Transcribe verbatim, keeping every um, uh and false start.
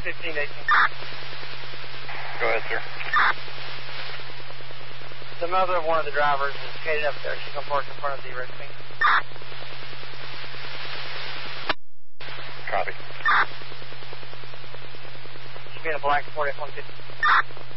fifteen eighteen. Go ahead, sir. The mother of one of the drivers is headed up there. She's going to park in front of the arrest scene. Copy. She's being a black Ford F one fifty.